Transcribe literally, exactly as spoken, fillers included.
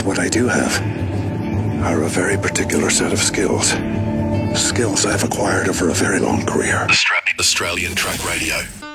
what I do have are a very particular set of skills. Skills I've acquired over a very long career. Australian Truck Radio.